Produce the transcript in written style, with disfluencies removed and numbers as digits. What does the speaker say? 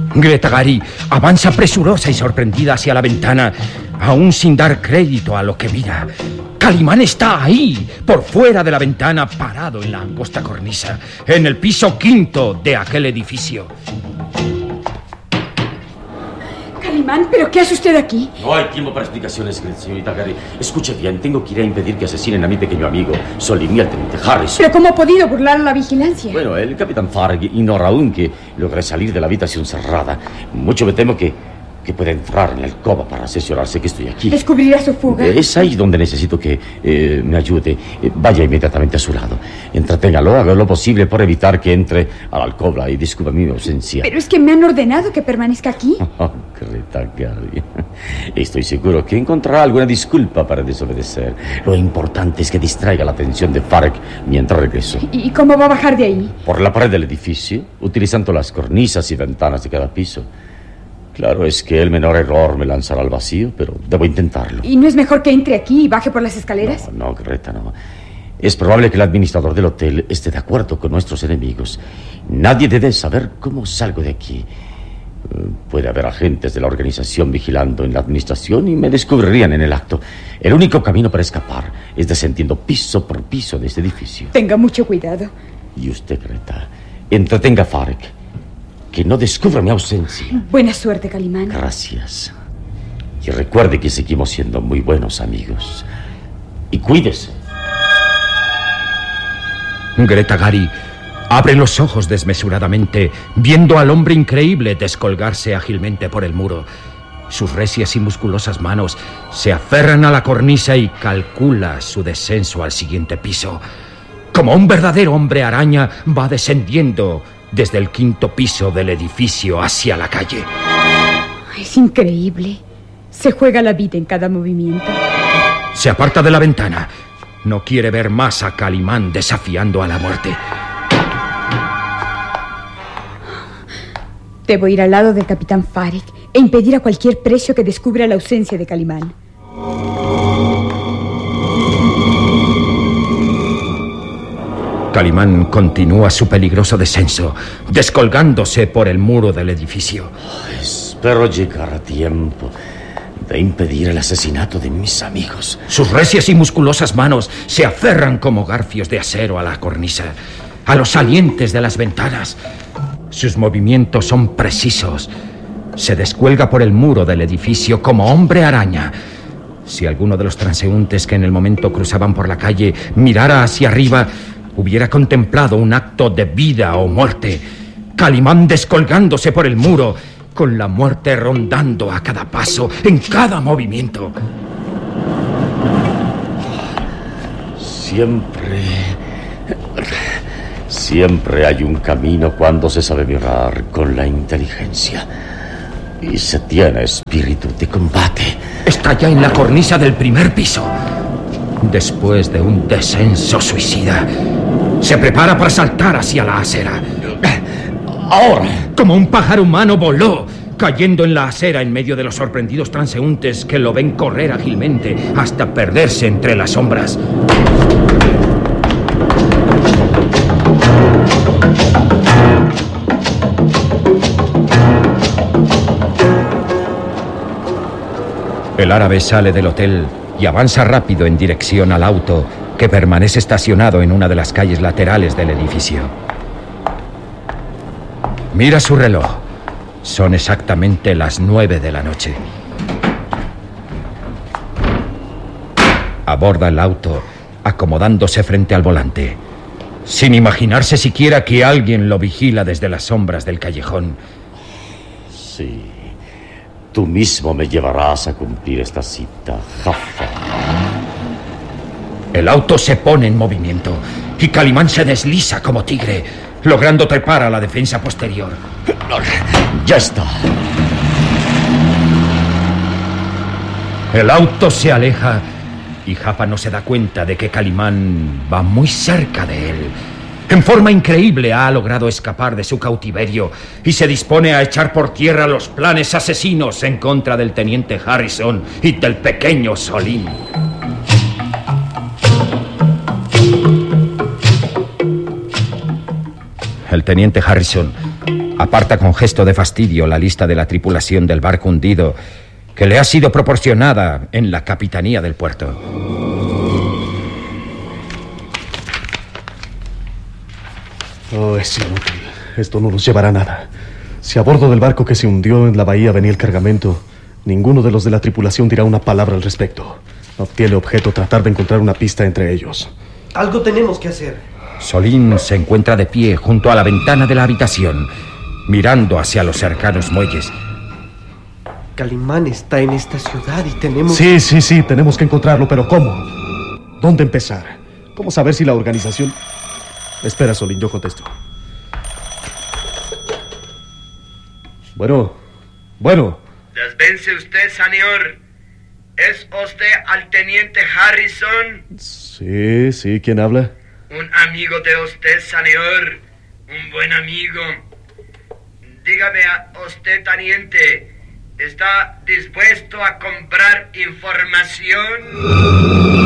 Greta Gary avanza presurosa y sorprendida hacia la ventana, aún sin dar crédito a lo que mira. Calimán está ahí, por fuera de la ventana, parado en la angosta cornisa, en el piso 5 de aquel edificio. Calimán, ¿pero qué hace usted aquí? No hay tiempo para explicaciones, señorita Gary. Escuche bien, tengo que ir a impedir que asesinen a mi pequeño amigo, Solim y al teniente Harrison. ¿Pero cómo ha podido burlar la vigilancia? Bueno, el capitán Farg ignora aún que logré salir de la habitación cerrada. Mucho me temo que pueda entrar en la alcoba para asesorarse que estoy aquí. ¿Descubrirá su fuga? Es ahí donde necesito que me ayude. Vaya inmediatamente a su lado. Entreténgalo, haga lo posible por evitar que entre a la alcoba y descubra mi ausencia. Pero es que me han ordenado que permanezca aquí. Oh, Greta Gary. Estoy seguro que encontrará alguna disculpa para desobedecer. Lo importante es que distraiga la atención de Farg mientras regreso. ¿Y cómo va a bajar de ahí? Por la pared del edificio, utilizando las cornisas y ventanas de cada piso. Claro, es que el menor error me lanzará al vacío, pero debo intentarlo. ¿Y no es mejor que entre aquí y baje por las escaleras? No, Greta, no. Es probable que el administrador del hotel esté de acuerdo con nuestros enemigos. Nadie debe saber cómo salgo de aquí. Puede haber agentes de la organización vigilando en la administración y me descubrirían en el acto. El único camino para escapar es descendiendo piso por piso de este edificio. Tenga mucho cuidado. Y usted, Greta, entretenga a Farg. Que no descubra mi ausencia. Buena suerte, Calimán. Gracias. Y recuerde que seguimos siendo muy buenos amigos. Y cuídese. Greta Gary abre los ojos desmesuradamente, viendo al hombre increíble descolgarse ágilmente por el muro. Sus recias y musculosas manos se aferran a la cornisa y calcula su descenso al siguiente piso. Como un verdadero hombre araña, va descendiendo desde el 5º piso del edificio hacia la calle. Es increíble. Se juega la vida en cada movimiento. Se aparta de la ventana. No quiere ver más a Calimán desafiando a la muerte. Debo ir al lado del capitán Farg e impedir a cualquier precio que descubra la ausencia de Calimán. Calimán continúa su peligroso descenso, descolgándose por el muro del edificio. Espero llegar a tiempo de impedir el asesinato de mis amigos. Sus recias y musculosas manos se aferran como garfios de acero a la cornisa, a los salientes de las ventanas. Sus movimientos son precisos. Se descuelga por el muro del edificio como hombre araña. Si alguno de los transeúntes que en el momento cruzaban por la calle mirara hacia arriba, hubiera contemplado un acto de vida o muerte. Calimán descolgándose por el muro, con la muerte rondando a cada paso, en cada movimiento. Siempre hay un camino cuando se sabe mirar con la inteligencia y se tiene espíritu de combate. Está ya en la cornisa del 1er piso. Después de un descenso suicida, se prepara para saltar hacia la acera. Ahora, como un pájaro humano, voló, cayendo en la acera en medio de los sorprendidos transeúntes que lo ven correr ágilmente hasta perderse entre las sombras. El árabe sale del hotel y avanza rápido en dirección al auto que permanece estacionado en una de las calles laterales del edificio. Mira su reloj. Son exactamente las 9 de la noche. Aborda el auto, acomodándose frente al volante, sin imaginarse siquiera que alguien lo vigila desde las sombras del callejón. Sí. Tú mismo me llevarás a cumplir esta cita, Jaffa. El auto se pone en movimiento y Calimán se desliza como tigre, logrando trepar a la defensa posterior. ¡Ya está! El auto se aleja y Jaffa no se da cuenta de que Calimán va muy cerca de él. En forma increíble ha logrado escapar de su cautiverio y se dispone a echar por tierra los planes asesinos en contra del teniente Harrison y del pequeño Solim. El teniente Harrison Aparta con gesto de fastidio la lista de la tripulación del barco hundido que le ha sido proporcionada en la capitanía del puerto. Oh, es inútil. Esto no nos llevará a nada. Si a bordo del barco que se hundió en la bahía venía el cargamento, ninguno de los de la tripulación dirá una palabra al respecto. No tiene objeto tratar de encontrar una pista entre ellos. Algo tenemos que hacer. Solín se encuentra de pie junto a la ventana de la habitación, mirando hacia los cercanos muelles. Calimán está en esta ciudad y tenemos... Sí, tenemos que encontrarlo, pero ¿cómo? ¿Dónde empezar? ¿Cómo saber si la organización...? Espera, Solín, yo contesto. Bueno. Desvence usted, señor. ¿Es usted al teniente Harrison? Sí, ¿quién habla? Un amigo de usted, señor. Un buen amigo. Dígame a usted, teniente, ¿está dispuesto a comprar información?